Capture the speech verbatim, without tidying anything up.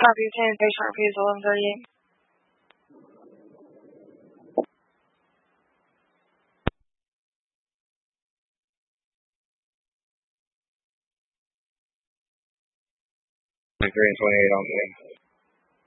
Copy obtained. Patient refusal eleven thirty-eight. three and twenty-eight on the